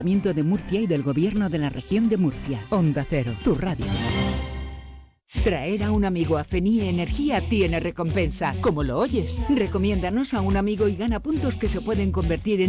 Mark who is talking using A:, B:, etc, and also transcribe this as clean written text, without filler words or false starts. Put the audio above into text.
A: de Murcia y del Gobierno de la Región de Murcia. Onda Cero, tu radio. Traer a un amigo a Fenie Energía tiene recompensa. ¿Cómo lo oyes? Recomiéndanos a un amigo y gana puntos que se pueden convertir en